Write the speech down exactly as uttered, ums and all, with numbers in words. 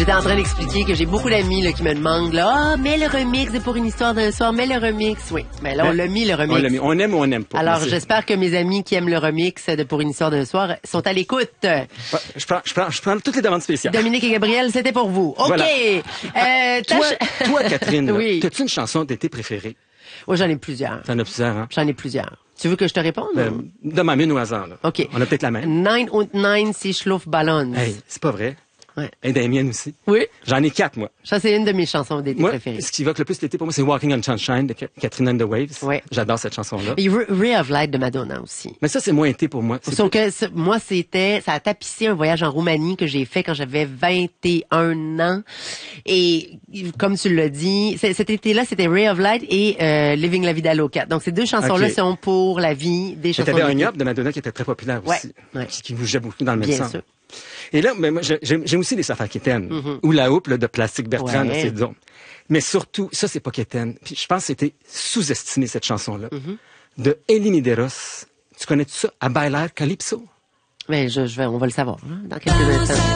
J'étais en train d'expliquer que j'ai beaucoup d'amis là, qui me demandent là, ah, mets le remix de Pour une histoire d'un soir, mets le remix. Oui, mais là, on l'a mis, le remix. On l'a mis. On aime ou on n'aime pas. Alors, j'espère que mes amis qui aiment le remix de Pour une histoire d'un soir sont à l'écoute. Je prends, je prends, je prends toutes les demandes spéciales. Dominique et Gabriel, c'était pour vous. OK. Voilà. Euh, toi, toi, Catherine, oui. t'as-tu une chanson d'été préférée? Oh, j'en ai plusieurs. T'en as plusieurs, hein? J'en ai plusieurs. Tu veux que je te réponde? Ben, donne-moi une au hasard, là. OK. On a peut-être la même. Nine und nine, si schluff ballons. Hey, c'est pas vrai. Ouais. Et des miennes aussi. Oui. J'en ai quatre, moi. Ça, c'est une de mes chansons d'été Moi, préférées. ce qui évoque le plus l'été pour moi, c'est Walking on Sunshine de Catherine and the Waves. Ouais. J'adore cette chanson-là. Et Ray of Light de Madonna aussi. Mais ça, c'est moins été pour moi. C'est Sauf plus... que ce- moi, c'était, ça a tapissé un voyage en Roumanie que j'ai fait quand j'avais vingt et un ans. Et comme tu l'as dit, c- cet été-là, c'était Ray of Light et euh, Living la Vida Loca. Donc ces deux chansons-là Ok. sont pour la vie des Mais chansons. t'avais un d'été. yop de Madonna qui était très populaire Ouais, aussi. ouais. Qui, qui bougeait beaucoup dans le même Bien sens. sûr. Et là, ben, moi, j'ai- j'aime j'aime aussi les Safar Quétaine. Ou la houppe là, de Plastique Bertrand, Ouais. là, c'est donc. Mais surtout, ça, c'est pas Quétaine. Puis je pense que c'était sous-estimé, cette chanson-là. De Elie Medeiros. Tu connais ça? À Bailar Calypso? Mais je, je vais, on va le savoir hein, dans quelques instants.